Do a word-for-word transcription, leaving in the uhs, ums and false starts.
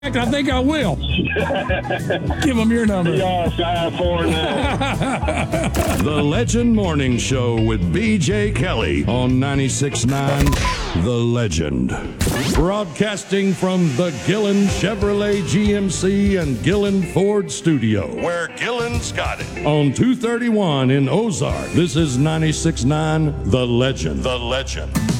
I think I will. Give them your number. Yes, I have four now. The Legend Morning Show with B J Kelly on ninety-six point nine The Legend. Broadcasting from the Gillen Chevrolet G M C and Gillen Ford studio, where Gillen's got it. On two thirty-one in Ozark, this is ninety-six point nine The Legend. The Legend.